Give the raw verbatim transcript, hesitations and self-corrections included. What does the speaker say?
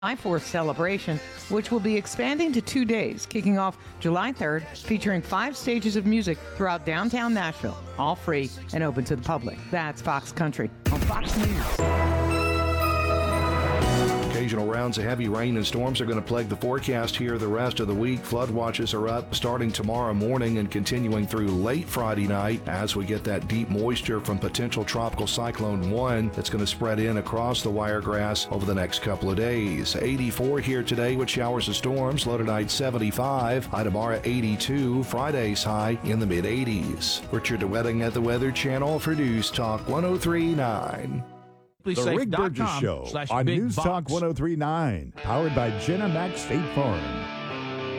July fourth celebration, which will be expanding to two days, kicking off July third, featuring five stages of music throughout downtown Nashville, all free and open to the public. That's Fox Country on Fox News. Occasional rounds of heavy rain and storms are going to plague the forecast here the rest of the week. Flood watches are up starting tomorrow morning and continuing through late Friday night as we get that deep moisture from potential Tropical Cyclone one that's going to spread in across the Wiregrass over the next couple of days. eighty-four here today with showers and storms. Low tonight seventy-five. High tomorrow eighty-two. Friday's high in the mid eighties. Richard DeWetting at the Weather Channel for News Talk one oh three point nine. The Rick Burgess Show on News Talk one oh three point nine, powered by Jenna Max State Farm.